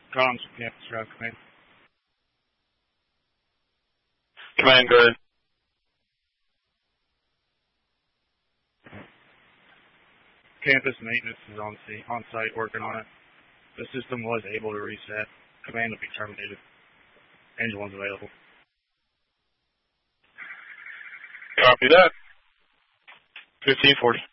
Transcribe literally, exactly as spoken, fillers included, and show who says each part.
Speaker 1: Comms from Campus Ground Command.
Speaker 2: Command, go ahead.
Speaker 1: Campus maintenance is on, on site working on it. The system was able to reset. Command will be terminated. Engine one's available.
Speaker 2: Copy that. fifteen forty.